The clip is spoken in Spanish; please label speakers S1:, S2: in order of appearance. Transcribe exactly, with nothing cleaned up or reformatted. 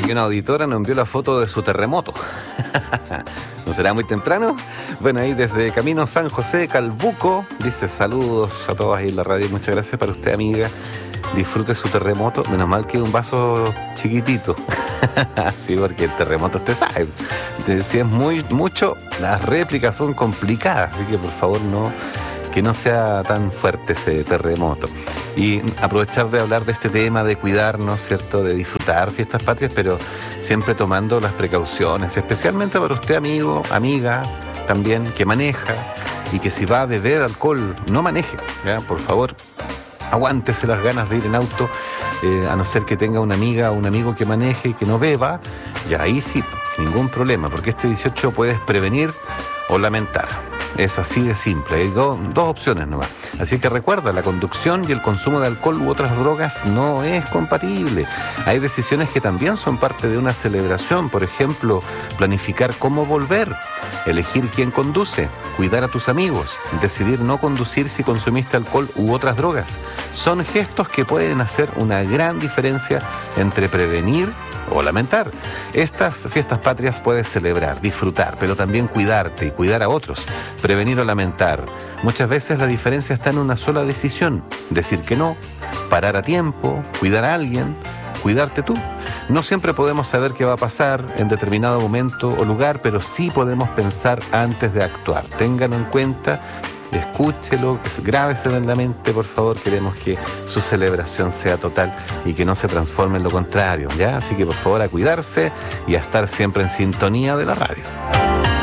S1: aquí una auditora nos envió la foto de su terremoto. ¿No será muy temprano? Bueno, ahí desde Camino San José, Calbuco, dice saludos a todos ahí en la radio. Muchas gracias para usted, amiga. Disfrute su terremoto. Menos mal que un vaso chiquitito. Sí, porque el terremoto usted sabe. Si es muy mucho, las réplicas son complicadas. Así que por favor no... que no sea tan fuerte ese terremoto. Y aprovechar de hablar de este tema, de cuidarnos, ¿cierto? De disfrutar fiestas patrias, pero siempre tomando las precauciones, especialmente para usted, amigo, amiga, también, que maneja, y que si va a beber alcohol, no maneje, ¿ya? Por favor, aguántese las ganas de ir en auto, eh, a no ser que tenga una amiga o un amigo que maneje y que no beba, ya ahí sí, ningún problema, porque este dieciocho puedes prevenir o lamentar. Es así de simple, hay do, dos opciones nomás. Así que recuerda, la conducción y el consumo de alcohol u otras drogas no es compatible. Hay decisiones que también son parte de una celebración, por ejemplo, planificar cómo volver, elegir quién conduce, cuidar a tus amigos, decidir no conducir si consumiste alcohol u otras drogas. Son gestos que pueden hacer una gran diferencia entre prevenir o lamentar. Estas fiestas patrias puedes celebrar, disfrutar, pero también cuidarte y cuidar a otros. Prevenir o lamentar. Muchas veces la diferencia está en una sola decisión. Decir que no, parar a tiempo, cuidar a alguien, cuidarte tú. No siempre podemos saber qué va a pasar en determinado momento o lugar, pero sí podemos pensar antes de actuar. Ténganlo en cuenta. Escúchelo, grábeselo en la mente, por favor. Queremos que su celebración sea total y que no se transforme en lo contrario, ¿ya? Así que por favor a cuidarse y a estar siempre en sintonía de la radio.